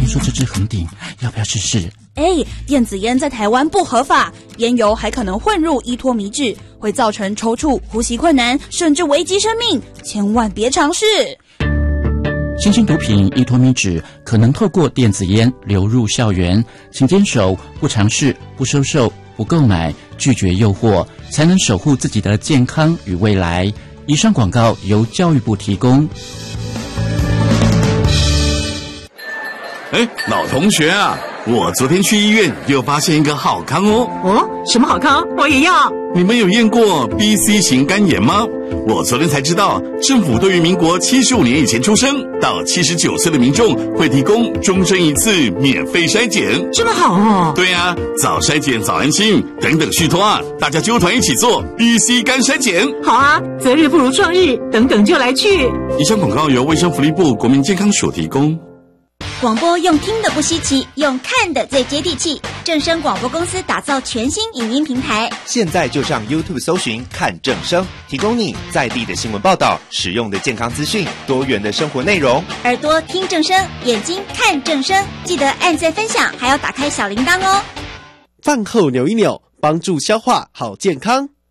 听说这支很顶，要不要试试？ 电子烟在台湾不合法，烟油还可能混入依托米脂，会造成抽搐、呼吸困难，甚至危及生命，千万别尝试。 新型毒品依托米脂可能透过电子烟流入校园，请坚守不尝试、不收受、不购买，拒绝诱惑，才能守护自己的健康与未来。以上广告由教育部提供。 老同学啊，我昨天去医院又发现一个好康哦。 什么好康？我也要。 你们有验过 BC 型肝炎吗？我昨天才知道，政府对于民国75年以前出生到79岁的民众会提供终身一次免费筛检。 这么好哦。 对啊，早筛检早安心等等续托啊，大家纠团一起做 BC 肝筛检。 好啊，择日不如撞日，等等就来去。 以上广告由卫生福利部国民健康署提供。 广播用听的不稀奇，用看的最接地气。正声广播公司打造全新影音平台， 现在就上 YouTube 搜寻看正声，提供你在地的新闻报道、实用的健康资讯、多元的生活内容。 耳朵听正声，眼睛看正声，记得按赞分享，还要打开小铃铛哦。 饭后扭一扭，帮助消化好健康。